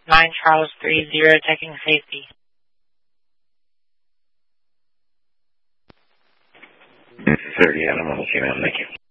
9 Charles 30, checking safety. 30 Animal, thank you.